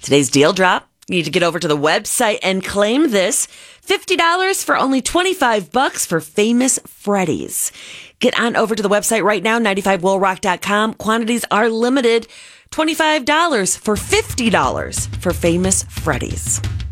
Today's deal drop. You need to get over to the website and claim this. $50 for only $25 for Famous Freddy's. Get on over to the website right now, 95willrock.com. Quantities are limited. $25 for $50 for Famous Freddy's.